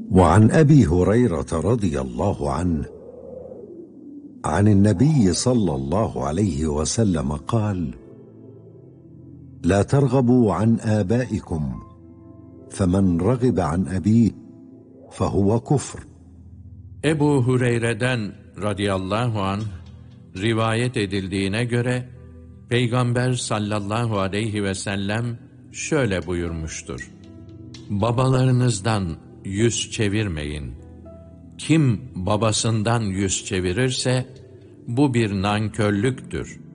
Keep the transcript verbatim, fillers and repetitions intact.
وعن أبي هريرة رضي الله عنه عن النبي صلى الله عليه وسلم قال: لا ترغبوا عن آبائكم فمن رغب عن أبيه فهو كفر. Ebu Hureyre'den radıyallahu anh rivayet edildiğine göre Peygamber sallallahu aleyhi ve sellem şöyle buyurmuştur: Babalarınızdan yüz çevirmeyin. Kim babasından yüz çevirirse bu bir nankörlüktür.